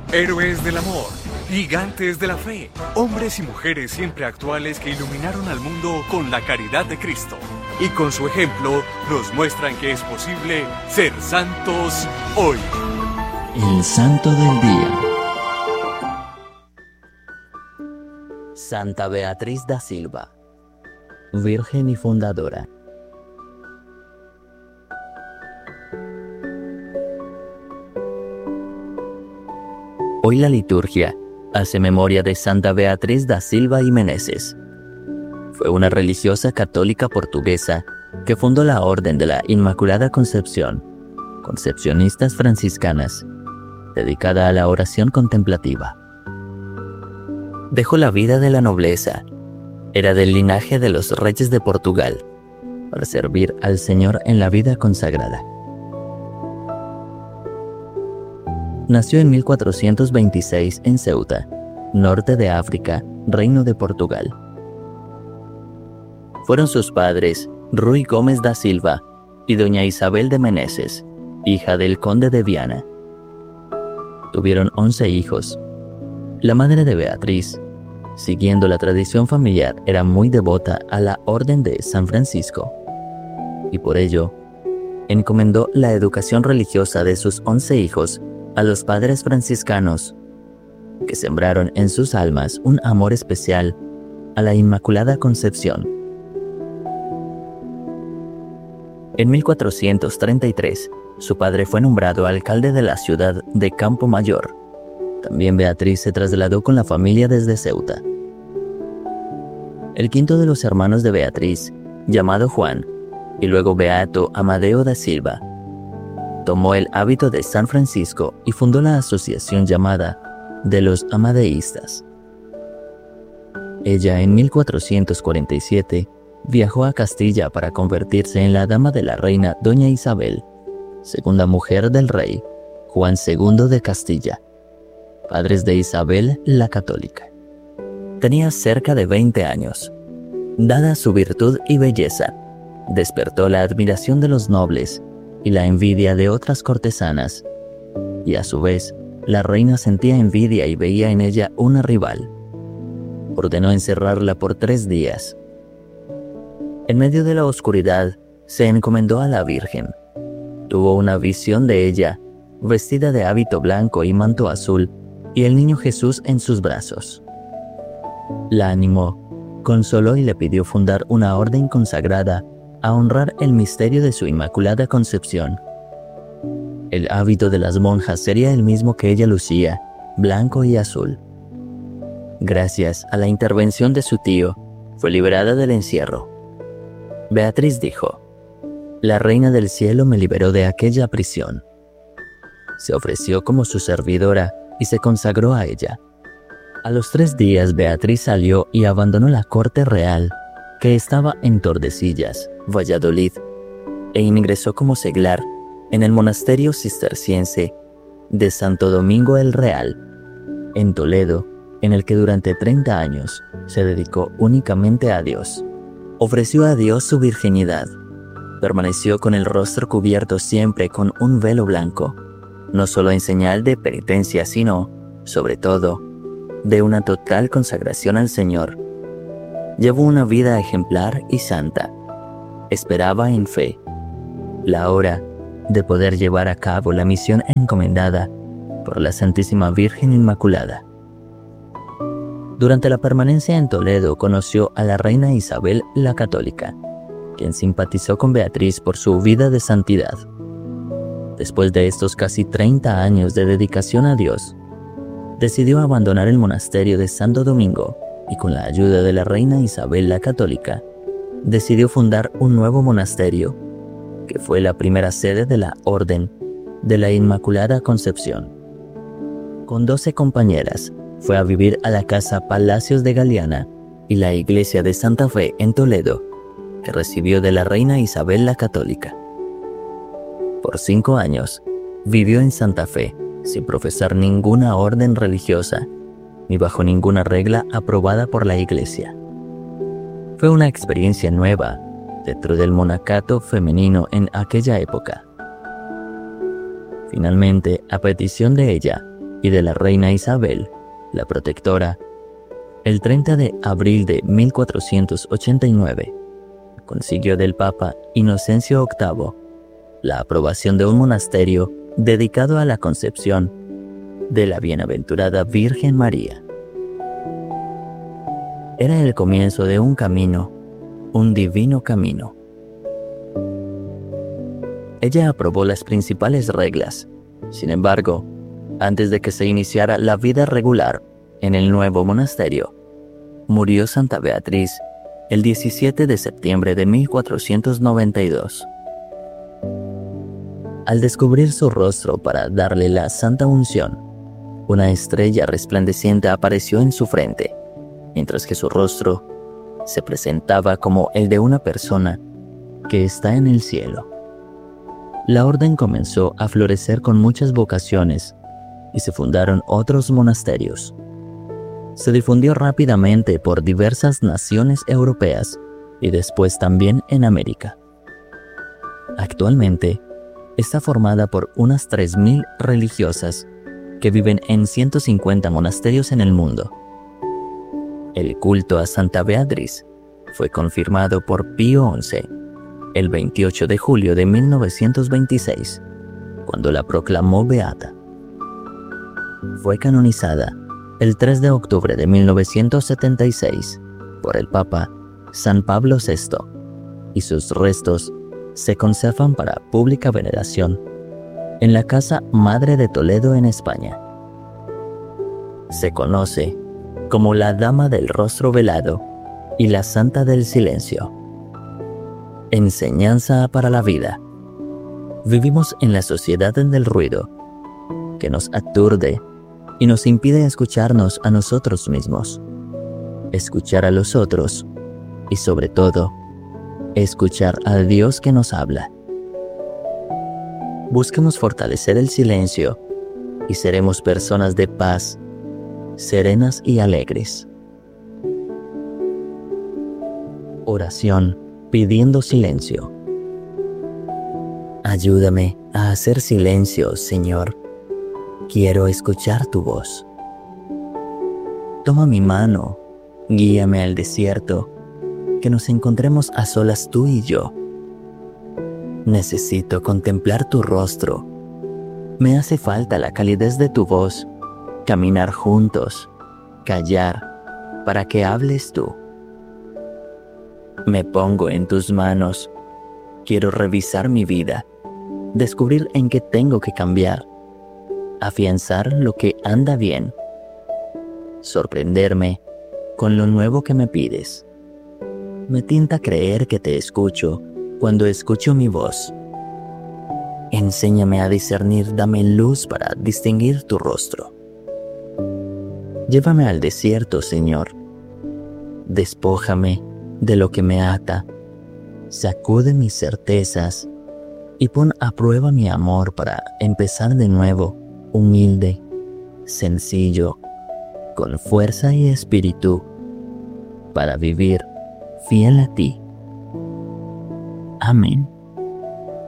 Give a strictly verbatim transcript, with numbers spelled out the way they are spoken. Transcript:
Héroes del amor, gigantes de la fe, hombres y mujeres siempre actuales que iluminaron al mundo con la caridad de Cristo. Y con su ejemplo nos muestran que es posible ser santos hoy. El Santo del Día. Santa Beatriz da Silva, Virgen y Fundadora. Hoy la liturgia hace memoria de Santa Beatriz da Silva y Meneses. Fue una religiosa católica portuguesa que fundó la Orden de la Inmaculada Concepción, concepcionistas franciscanas, dedicada a la oración contemplativa. Dejó la vida de la nobleza. Era del linaje de los reyes de Portugal, para servir al Señor en la vida consagrada. Nació en mil cuatrocientos veintiséis en Ceuta, norte de África, Reino de Portugal. Fueron sus padres Rui Gómez da Silva y doña Isabel de Meneses, hija del conde de Viana. Tuvieron once hijos. La madre de Beatriz, siguiendo la tradición familiar, era muy devota a la Orden de San Francisco y por ello encomendó la educación religiosa de sus once hijos a los padres franciscanos, que sembraron en sus almas un amor especial a la Inmaculada Concepción. En mil cuatrocientos treinta y tres, su padre fue nombrado alcalde de la ciudad de Campo Mayor. También Beatriz se trasladó con la familia desde Ceuta. El quinto de los hermanos de Beatriz, llamado Juan, y luego Beato Amadeo da Silva, tomó el hábito de San Francisco y fundó la asociación llamada de los Amadeístas. Ella en mil cuatrocientos cuarenta y siete viajó a Castilla para convertirse en la dama de la reina doña Isabel, segunda mujer del rey Juan segundo de Castilla, padres de Isabel la Católica. Tenía cerca de veinte años. Dada su virtud y belleza, despertó la admiración de los nobles y la envidia de otras cortesanas, y a su vez, la reina sentía envidia y veía en ella una rival. Ordenó encerrarla por tres días. En medio de la oscuridad, se encomendó a la Virgen. Tuvo una visión de ella, vestida de hábito blanco y manto azul, y el niño Jesús en sus brazos. La animó, consoló y le pidió fundar una orden consagrada a honrar el misterio de su Inmaculada Concepción. El hábito de las monjas sería el mismo que ella lucía, blanco y azul. Gracias a la intervención de su tío, fue liberada del encierro. Beatriz dijo: «La Reina del Cielo me liberó de aquella prisión». Se ofreció como su servidora y se consagró a ella. A los tres días Beatriz salió y abandonó la corte real, que estaba en Tordesillas, Valladolid, e ingresó como seglar en el monasterio cisterciense de Santo Domingo el Real, en Toledo, en el que durante treinta años se dedicó únicamente a Dios. Ofreció a Dios su virginidad. Permaneció con el rostro cubierto siempre con un velo blanco, no solo en señal de penitencia, sino, sobre todo, de una total consagración al Señor. Llevó una vida ejemplar y santa. Esperaba en fe la hora de poder llevar a cabo la misión encomendada por la Santísima Virgen Inmaculada. Durante la permanencia en Toledo conoció a la reina Isabel la Católica, quien simpatizó con Beatriz por su vida de santidad. Después de estos casi treinta años de dedicación a Dios, decidió abandonar el monasterio de Santo Domingo y con la ayuda de la reina Isabel la Católica, decidió fundar un nuevo monasterio, que fue la primera sede de la Orden de la Inmaculada Concepción. Con doce compañeras, fue a vivir a la casa Palacios de Galiana y la iglesia de Santa Fe en Toledo, que recibió de la reina Isabel la Católica. Por cinco años, vivió en Santa Fe, sin profesar ninguna orden religiosa, ni bajo ninguna regla aprobada por la Iglesia. Fue una experiencia nueva dentro del monacato femenino en aquella época. Finalmente, a petición de ella, y de la reina Isabel, la protectora, el treinta de abril de mil cuatrocientos ochenta y nueve, consiguió del Papa Inocencio octavo la aprobación de un monasterio dedicado a la concepción de la bienaventurada Virgen María. Era el comienzo de un camino, un divino camino. Ella aprobó las principales reglas. Sin embargo, antes de que se iniciara la vida regular en el nuevo monasterio, murió Santa Beatriz el diecisiete de septiembre de mil cuatrocientos noventa y dos. Al descubrir su rostro para darle la santa unción, una estrella resplandeciente apareció en su frente, mientras que su rostro se presentaba como el de una persona que está en el cielo. La orden comenzó a florecer con muchas vocaciones y se fundaron otros monasterios. Se difundió rápidamente por diversas naciones europeas y después también en América. Actualmente, está formada por unas tres mil religiosas que viven en ciento cincuenta monasterios en el mundo. El culto a Santa Beatriz fue confirmado por Pío once el veintiocho de julio de mil novecientos veintiséis, cuando la proclamó beata. Fue canonizada el tres de octubre de mil novecientos setenta y seis por el Papa San Pablo sexto, y sus restos se conservan para pública veneración en la Casa Madre de Toledo en España. Se conoce como la Dama del Rostro Velado y la Santa del Silencio. Enseñanza para la vida. Vivimos en la sociedad del ruido, que nos aturde y nos impide escucharnos a nosotros mismos, escuchar a los otros y, sobre todo, escuchar al Dios que nos habla. Busquemos fortalecer el silencio y seremos personas de paz, serenas y alegres. Oración pidiendo silencio. Ayúdame a hacer silencio, Señor. Quiero escuchar tu voz. Toma mi mano, guíame al desierto, que nos encontremos a solas tú y yo. Necesito contemplar tu rostro. Me hace falta la calidez de tu voz, caminar juntos, callar, para que hables tú. Me pongo en tus manos. Quiero revisar mi vida, descubrir en qué tengo que cambiar, afianzar lo que anda bien, sorprenderme con lo nuevo que me pides. Me tienta creer que te escucho cuando escucho mi voz. Enséñame a discernir, dame luz para distinguir tu rostro. Llévame al desierto, Señor. Despójame de lo que me ata, sacude mis certezas y pon a prueba mi amor para empezar de nuevo, humilde, sencillo, con fuerza y espíritu, para vivir fiel a ti. Amén.